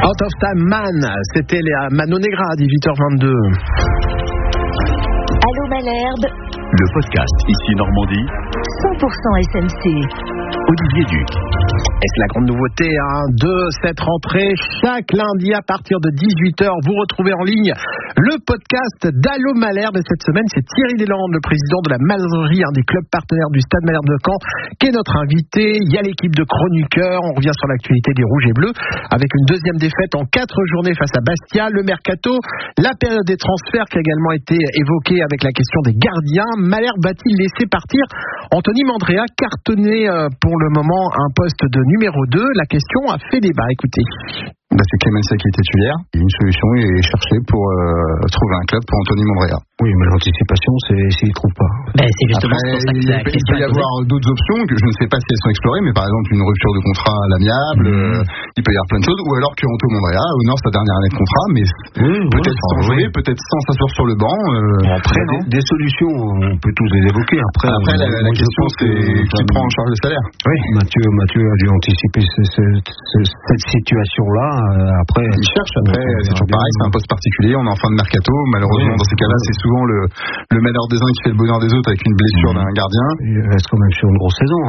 Out of Time Man, c'était la Mano Negra à 18h22. Allô Malherbe, le podcast Ici Normandie, 100% SMC. Olivier Duc. Et c'est la grande nouveauté de cette rentrée. Chaque lundi à partir de 18h, vous retrouvez en ligne le podcast d'Allô Malherbe. Et cette semaine, c'est Thierry Deslandes, le président de la Malherie, un des clubs partenaires du Stade Malherbe de Caen, qui est notre invité. Il y a l'équipe de chroniqueurs. On revient sur l'actualité des Rouges et Bleus avec une deuxième défaite en 4 journées face à Bastia. Le mercato, la période des transferts qui a également été évoquée avec la question des gardiens. Malherbe va-t-il laisser partir Anthony Mandrea, cartonné pour le moment un poste de numéro 2? La question a fait débat, écoutez. C'est Clemenza qui est titulaire. Une solution est cherchée pour trouver un club pour Anthony Mandrea. Oui, mais l'anticipation, c'est s'il ne trouve pas. C'est justement Après, pour ça que la question il peut y avoir d'autres options que je ne sais pas si elles sont explorées, mais par exemple une rupture de contrat à l'amiable, il peut y avoir plein de choses, ou alors que Anthony Mandrea honore sa dernière année de contrat, mais peut-être sans jouer, peut-être sans s'asseoir sur le banc. Après, des solutions, on peut tous les évoquer. Après la question, c'est qui prend en charge le salaire. Oui, Mathieu a dû anticiper cette situation-là. Après, il cherche. Après, c'est toujours pareil, c'est un poste particulier. On est en fin de mercato. Malheureusement, dans ces cas-là, c'est souvent le malheur des uns qui fait le bonheur des autres avec une blessure d'un gardien. Il reste quand même sur une grosse saison.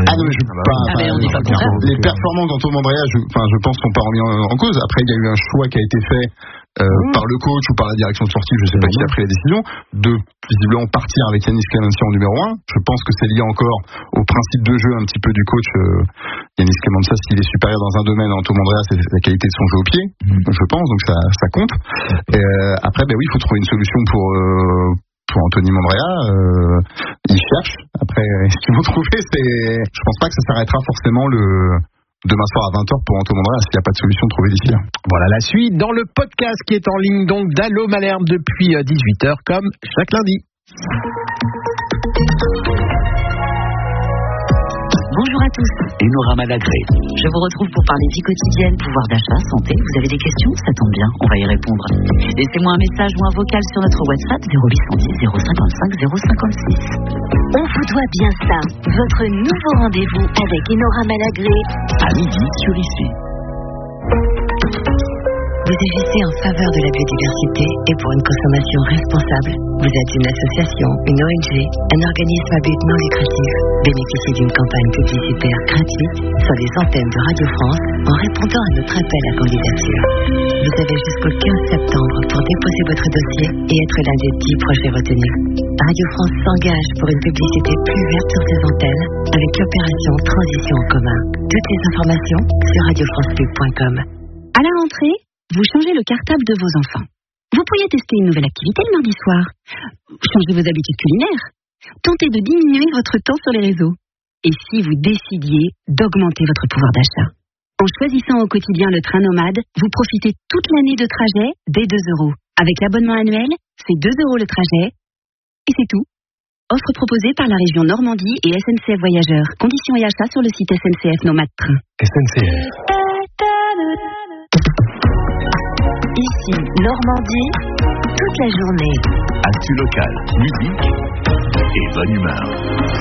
Les performances d'Anthony Mandrea, je pense, sont pas remis en cause. Après, il y a eu un choix qui a été fait par le coach ou par la direction sportive, je sais pas qui a pris la décision, de visiblement partir avec Yanis Clemenza en numéro 1. Je pense que c'est lié encore au principe de jeu un petit peu du coach. Yanis Clemenza, s'il est supérieur dans un domaine à Anthony Mandrea, c'est la qualité de son jeu au pied, je pense, donc ça compte. Après, oui, il faut trouver une solution pour Anthony Mandrea. Il cherche. Après, ce qu'ils vont trouver, je pense pas que ça s'arrêtera forcément demain soir à 20h pour Anthony Mandrea s'il n'y a pas de solution trouvée d'ici là. Voilà la suite dans le podcast qui est en ligne donc d'Allô Malherbe depuis 18h comme chaque lundi. Bonjour à tous. Enora Malagré. Je vous retrouve pour parler vie quotidienne, pouvoir d'achat, santé. Vous avez des questions? Ça tombe bien, on va y répondre. Laissez-moi un message ou un vocal sur notre WhatsApp 0810 055 056. On vous doit bien ça. Votre nouveau rendez-vous avec Enora Malagré à midi sur Ici. Vous agissez en faveur de la biodiversité et pour une consommation responsable. Vous êtes une association, une ONG, un organisme à but non lucratif. Bénéficiez d'une campagne publicitaire gratuite sur les antennes de Radio France en répondant à notre appel à candidature. Vous avez jusqu'au 15 septembre pour déposer votre dossier et être l'un des 10 projets retenus. Radio France s'engage pour une publicité plus verte sur ses antennes avec l'opération Transition en commun. Toutes les informations sur radiofrancepub.com. À la rentrée, vous changez le cartable de vos enfants. Vous pourriez tester une nouvelle activité le mardi soir. Changez vos habitudes culinaires. Tentez de diminuer votre temps sur les réseaux. Et si vous décidiez d'augmenter votre pouvoir d'achat? En choisissant au quotidien le train nomade, vous profitez toute l'année de trajet dès 2 €. Avec l'abonnement annuel, c'est 2 € le trajet. Et c'est tout. Offre proposée par la région Normandie et SNCF Voyageurs. Conditions et achats sur le site SNCF Nomade Train. SNCF. Ici, Normandie, toute la journée. Actu local, musique et bonne humeur.